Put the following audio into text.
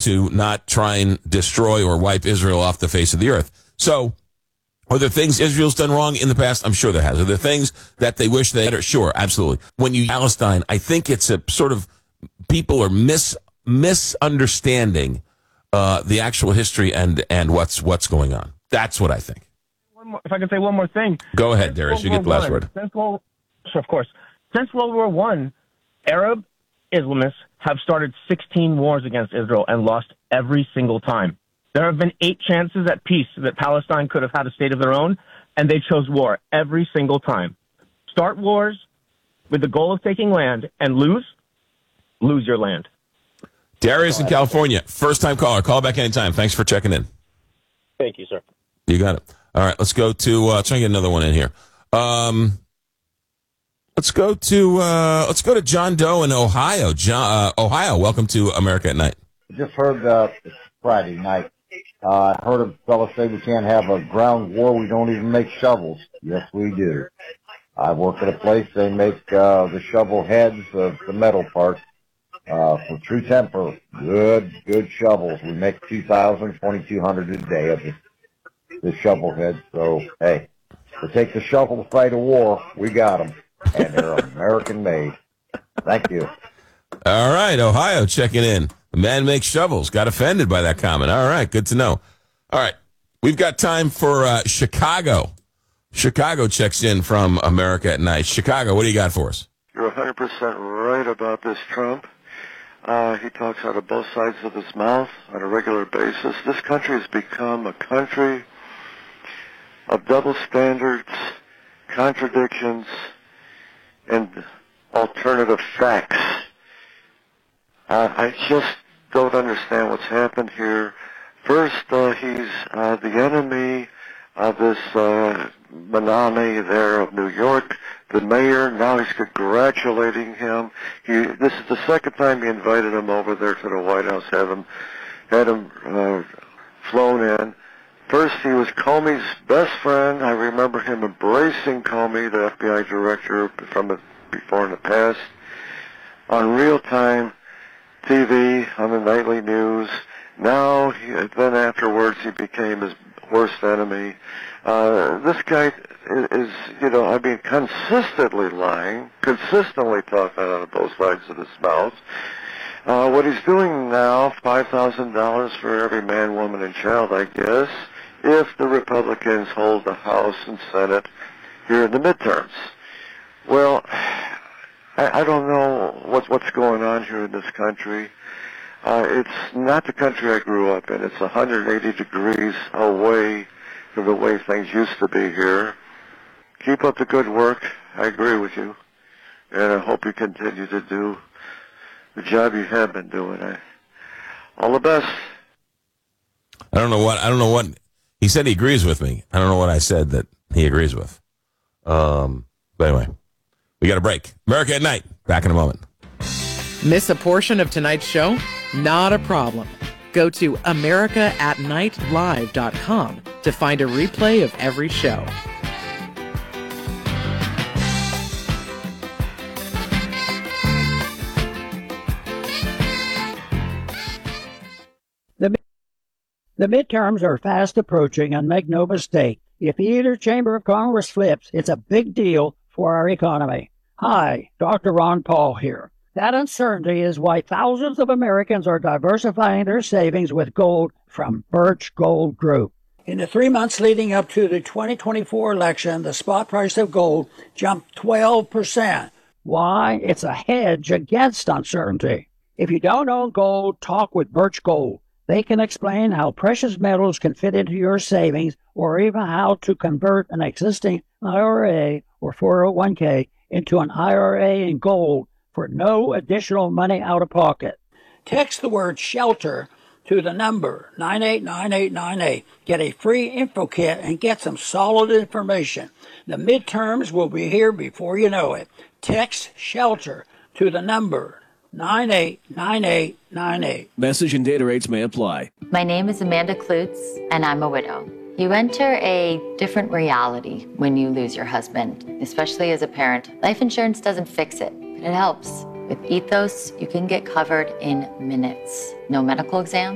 to not try and destroy or wipe Israel off the face of the earth. So, are there things Israel's done wrong in the past? I'm sure there has. Are there things that they wish they had? Sure, absolutely. When you Palestine, I think it's a sort of people are misunderstanding the actual history and what's going on. That's what I think. If I can say one more thing. Go ahead, Darius. You get the last word. Sure, of course. Since World War I, Arab Islamists have started 16 wars against Israel and lost every single time. There have been 8 chances at peace that Palestine could have had a state of their own, and they chose war every single time. Start wars with the goal of taking land and lose your land. Darius in California, first-time caller. Call back anytime. Thanks for checking in. Thank you, sir. You got it. All right, let's go to try and get another one in here. Let's go to John Doe in Ohio. Ohio, welcome to America at Night. Just heard it's Friday night. I heard a fellow say we can't have a ground war. We don't even make shovels. Yes, we do. I work at a place. They make the shovel heads of the metal part for True Temper. Good shovels. We make 2,000, 2,200 a day of the shovel heads. So, hey, to take the shovel to fight a war, we got them. And they're American-made. Thank you. All right, Ohio checking in. The man makes shovels. Got offended by that comment. All right, good to know. All right, we've got time for Chicago. Chicago checks in from America at Night. Chicago, what do you got for us? You're 100% right about this Trump. He talks out of both sides of his mouth on a regular basis. This country has become a country of double standards, contradictions, and alternative facts. I just don't understand what's happened here. First, he's the enemy of this Manami there of New York, the mayor. Now he's congratulating him. This is the second time he invited him over there to the White House, had him flown in. First, he was Comey's best friend. I remember him embracing Comey, the FBI director, from before in the past, on real-time TV, on the nightly news. Now, then afterwards, he became his worst enemy. This guy is, consistently lying, consistently talking out of both sides of his mouth. What he's doing now, $5,000 for every man, woman, and child, I guess, if the Republicans hold the House and Senate here in the midterms. Well, I don't know what's going on here in this country. It's not the country I grew up in. It's 180 degrees away from the way things used to be here. Keep up the good work. I agree with you. And I hope you continue to do the job you have been doing. All the best. I don't know what he said. He agrees with me. I don't know what I said that he agrees with. But anyway, we got a break. America at Night. Back in a moment. Miss a portion of tonight's show? Not a problem. Go to AmericaAtNightLive.com to find a replay of every show. The midterms are fast approaching, and make no mistake, if either chamber of Congress flips, it's a big deal for our economy. Hi, Dr. Ron Paul here. That uncertainty is why thousands of Americans are diversifying their savings with gold from Birch Gold Group. In the 3 months leading up to the 2024 election, the spot price of gold jumped 12%. Why? It's a hedge against uncertainty. If you don't own gold, talk with Birch Gold. They can explain how precious metals can fit into your savings, or even how to convert an existing IRA or 401k into an IRA in gold for no additional money out of pocket. Text the word SHELTER to the number 989898. Get a free info kit and get some solid information. The midterms will be here before you know it. Text SHELTER to the number 989898. Message and data rates may apply. My name is Amanda Klutz, and I'm a widow. You enter a different reality when you lose your husband, especially as a parent. Life insurance doesn't fix it, but it helps. With Ethos, you can get covered in minutes. No medical exam,